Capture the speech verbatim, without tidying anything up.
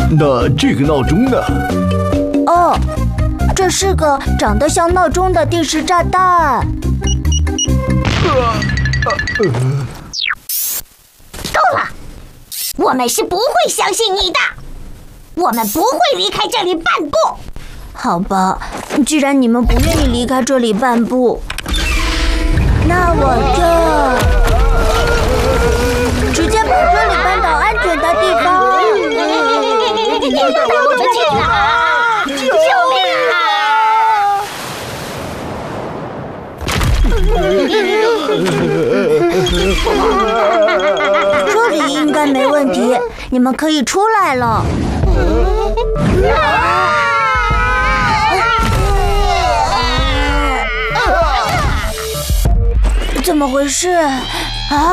那这个闹钟呢？ 哦，这是个长得像闹钟的定时炸弹。 够了，我们是不会相信你的，我们不会离开这里半步。 好吧，既然你们不愿意离开这里半步，那我就直接把这里搬到安全的地方。 你们带我们去哪？救命啊！ 这里应该没问题，你们可以出来了。怎么回事？